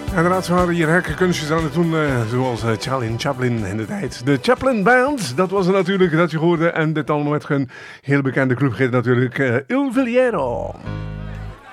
Inderdaad, ze waren hier gekke kunstjes aan het doen, zoals Charlie Chaplin in de tijd. De Chaplin Band, dat was er natuurlijk dat je hoorde. En dit allemaal met een heel bekende club heet natuurlijk Il Villero.